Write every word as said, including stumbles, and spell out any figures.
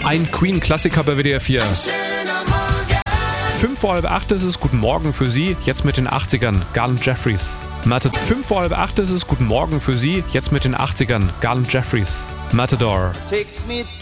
Ein Queen-Klassiker bei W D R vier. Fünf vor halb acht ist es, guten Morgen für Sie, jetzt mit den achtzigern, Garland Jeffries. Matador. Fünf vor halb acht ist es, guten Morgen für Sie, jetzt mit den achtzigern, Garland Jeffries. Matador.